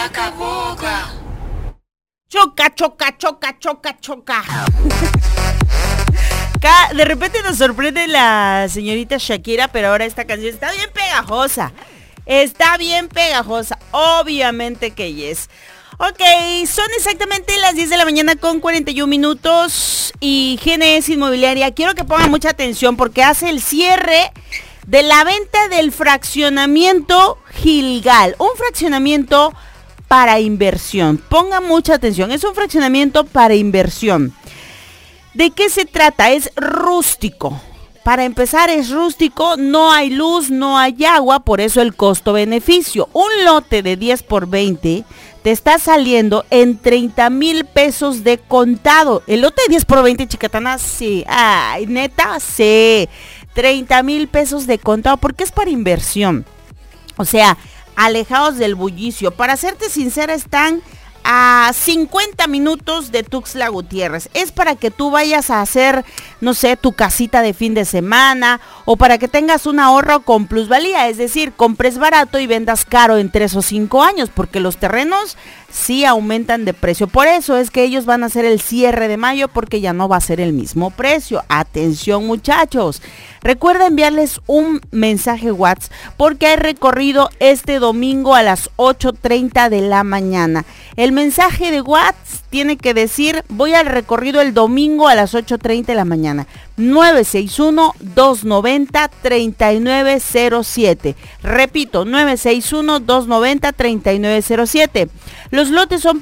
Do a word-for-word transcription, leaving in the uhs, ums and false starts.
Chacabuca. Choca, choca, choca, choca, choca. De repente nos sorprende la señorita Shakira, pero ahora esta canción está bien pegajosa. Está bien pegajosa, obviamente que yes. Ok, son exactamente las diez de la mañana con cuarenta y un minutos y G N S Inmobiliaria, quiero que pongan mucha atención porque hace el cierre de la venta del fraccionamiento Gilgal, un fraccionamiento para inversión. Pongan mucha atención, es un fraccionamiento para inversión. ¿De qué se trata? Es rústico. Para empezar, es rústico, no hay luz, no hay agua, por eso el costo-beneficio. Un lote de diez por veinte te está saliendo en treinta mil pesos de contado. El lote de diez por veinte, chicatana, sí. Ay, neta, sí. treinta mil pesos de contado, porque es para inversión. O sea, alejados del bullicio. Para serte sincera, están a cincuenta minutos de Tuxtla Gutiérrez. Es para que tú vayas a hacer, no sé, tu casita de fin de semana o para que tengas un ahorro con plusvalía, es decir, compres barato y vendas caro en tres o cinco años, porque los terrenos sí aumentan de precio. Por eso es que ellos van a hacer el cierre de mayo, porque ya no va a ser el mismo precio. Atención, muchachos. Recuerda enviarles un mensaje WhatsApp porque hay recorrido este domingo a las ocho treinta de la mañana. El mensaje de WhatsApp tiene que decir: voy al recorrido el domingo a las ocho treinta de la mañana. nueve seis uno, dos nueve cero, tres nueve cero siete. Repito, nueve seis uno, dos nueve cero, tres nueve cero siete. Los lotes son